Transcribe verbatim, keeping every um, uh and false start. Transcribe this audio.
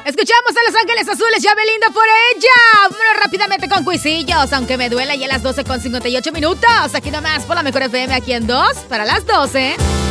Escuchamos a Los Ángeles Azules, ya Belinda por ella. Vámonos rápidamente con cuisillos, aunque me duela ya las doce con cincuenta y ocho minutos. Aquí nomás por la Mejor F M, aquí en dos para las doce.